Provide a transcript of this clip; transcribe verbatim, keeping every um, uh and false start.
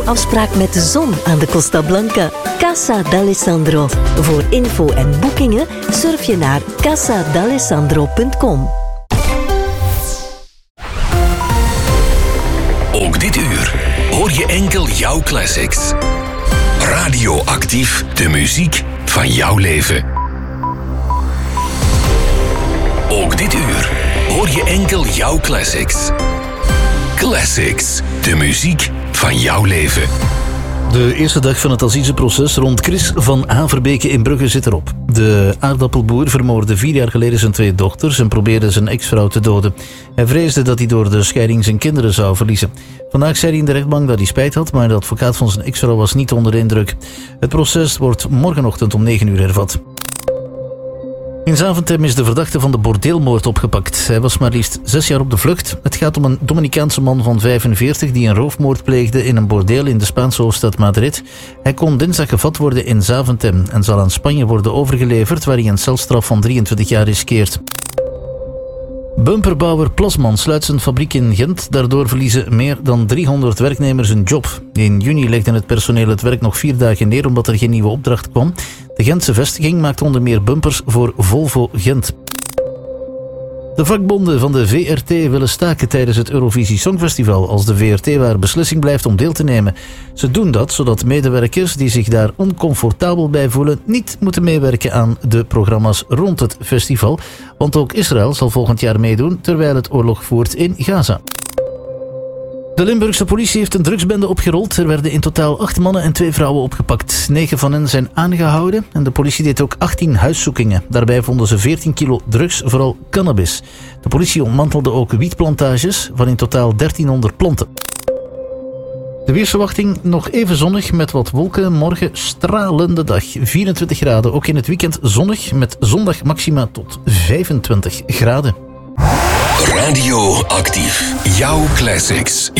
fotoafspraak met de zon aan de Costa Blanca. Casa d'Alessandro. Voor info en boekingen surf je naar casa d'alessandro punt com. Ook dit uur hoor je enkel jouw classics. Radioactief, de muziek van jouw leven. Ook dit uur hoor je enkel jouw classics. Classics, de muziek van jouw leven. De eerste dag van het assiseproces rond Chris van Averbeke in Brugge zit erop. De aardappelboer vermoordde vier jaar geleden zijn twee dochters en probeerde zijn ex-vrouw te doden. Hij vreesde dat hij door de scheiding zijn kinderen zou verliezen. Vandaag zei hij in de rechtbank dat hij spijt had, maar de advocaat van zijn ex-vrouw was niet onder de indruk. Het proces wordt morgenochtend om negen uur hervat. In Zaventem is de verdachte van de bordeelmoord opgepakt. Hij was maar liefst zes jaar op de vlucht. Het gaat om een Dominicaanse man van vijfenveertig die een roofmoord pleegde in een bordeel in de Spaanse hoofdstad Madrid. Hij kon dinsdag gevat worden in Zaventem en zal aan Spanje worden overgeleverd, waar hij een celstraf van drieëntwintig jaar riskeert. Bumperbouwer Plasman sluit zijn fabriek in Gent. Daardoor verliezen meer dan driehonderd werknemers hun job. In juni legde het personeel het werk nog vier dagen neer omdat er geen nieuwe opdracht kwam. De Gentse vestiging maakt onder meer bumpers voor Volvo Gent. De vakbonden van de V R T willen staken tijdens het Eurovisie Songfestival als de V R T waar beslissing blijft om deel te nemen. Ze doen dat zodat medewerkers die zich daar oncomfortabel bij voelen niet moeten meewerken aan de programma's rond het festival. Want ook Israël zal volgend jaar meedoen terwijl het oorlog voert in Gaza. De Limburgse politie heeft een drugsbende opgerold. Er werden in totaal acht mannen en twee vrouwen opgepakt. Negen van hen zijn aangehouden en de politie deed ook achttien huiszoekingen. Daarbij vonden ze veertien kilo drugs, vooral cannabis. De politie ontmantelde ook wietplantages van in totaal dertienhonderd planten. De weersverwachting nog even zonnig met wat wolken. Morgen stralende dag. vierentwintig graden. Ook in het weekend zonnig met zondag maxima tot vijfentwintig graden. Radioactief. Jouw classics.